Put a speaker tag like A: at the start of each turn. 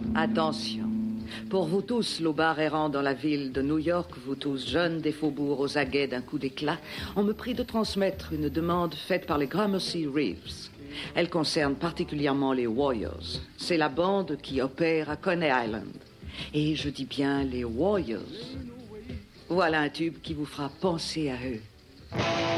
A: Attention. Pour vous tous, loupards errants dans la ville de New York, vous tous jeunes des faubourgs aux aguets d'un coup d'éclat, on me prie de transmettre une demande faite par les Gramercy Reeves. Elle concerne particulièrement les Warriors. C'est la bande qui opère à Coney Island. Et je dis bien les Warriors. Voilà un tube qui vous fera penser à eux.